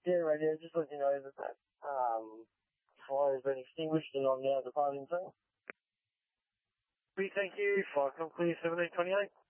Yeah, radio, just let you know that fire has been extinguished and I'm now departing soon. We thank you, Flight Clear 1728.